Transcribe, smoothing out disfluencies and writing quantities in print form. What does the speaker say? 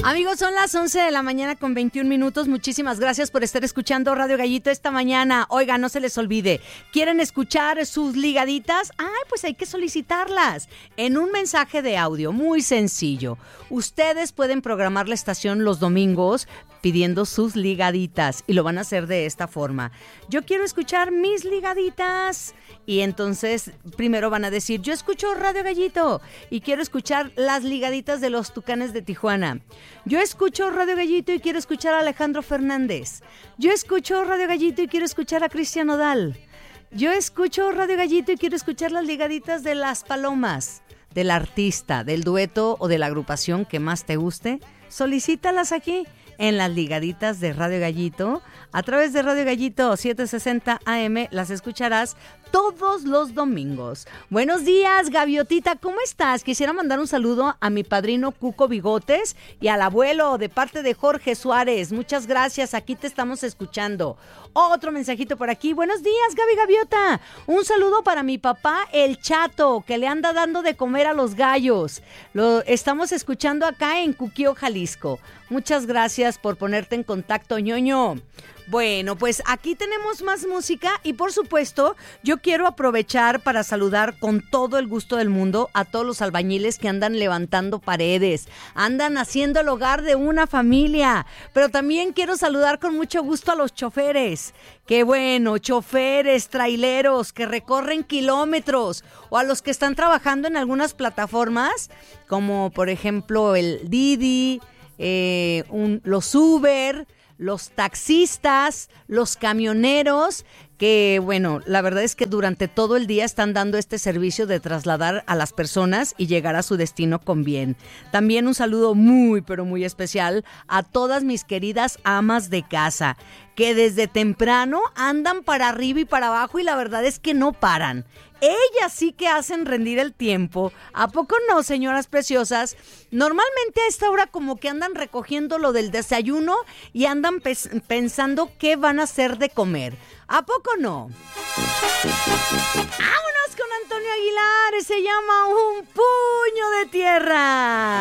Amigos, son las 11 de la mañana con 21 minutos. Muchísimas gracias por estar escuchando Radio Gallito esta mañana. Oiga, no se les olvide, ¿quieren escuchar sus ligaditas? Ay, pues hay que solicitarlas en un mensaje de audio muy sencillo. Ustedes pueden programar la estación los domingos pidiendo sus ligaditas y lo van a hacer de esta forma. Yo quiero escuchar mis ligaditas. Y entonces primero van a decir, yo escucho Radio Gallito y quiero escuchar las ligaditas de los Tucanes de Tijuana. Yo escucho Radio Gallito y quiero escuchar a Alejandro Fernández. Yo escucho Radio Gallito y quiero escuchar a Cristian Nodal. Yo escucho Radio Gallito y quiero escuchar las ligaditas de las Palomas, del artista, del dueto o de la agrupación que más te guste. Solicítalas aquí en las ligaditas de Radio Gallito. A través de Radio Gallito 760 AM las escucharás todos los domingos. Buenos días, Gaviotita, ¿cómo estás? Quisiera mandar un saludo a mi padrino Cuco Bigotes y al abuelo de parte de Jorge Suárez. Muchas gracias, aquí te estamos escuchando. Otro mensajito por aquí. Buenos días, Gaby Gaviota. Un saludo para mi papá, el Chato, que le anda dando de comer a los gallos. Lo estamos escuchando acá en Cuquío, Jalisco. Muchas gracias por ponerte en contacto, ñoño. Bueno, pues aquí tenemos más música y por supuesto yo quiero aprovechar para saludar con todo el gusto del mundo a todos los albañiles que andan levantando paredes, andan haciendo el hogar de una familia, pero también quiero saludar con mucho gusto a los choferes, que bueno, choferes, traileros que recorren kilómetros o a los que están trabajando en algunas plataformas como por ejemplo el Didi, los Uber, los taxistas, los camioneros, que bueno, la verdad es que durante todo el día están dando este servicio de trasladar a las personas y llegar a su destino con bien. También un saludo muy, pero muy especial a todas mis queridas amas de casa, que desde temprano andan para arriba y para abajo y la verdad es que no paran. Ellas sí que hacen rendir el tiempo. ¿A poco no, señoras preciosas? Normalmente a esta hora como que andan recogiendo lo del desayuno y andan pensando qué van a hacer de comer. ¿A poco no? ¡Vámonos con Antonio Aguilar! Se llama Un Puño de Tierra.